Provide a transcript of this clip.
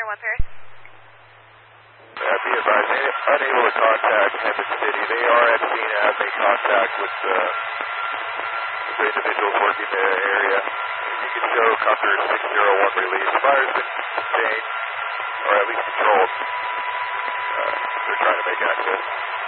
Paris. Be advised, unable to contact Hampton City. They are at scene and have made contact with the individuals working in the area. You can show Cutter 601 release. Fire's been contained, or at least controlled. They're trying to make access.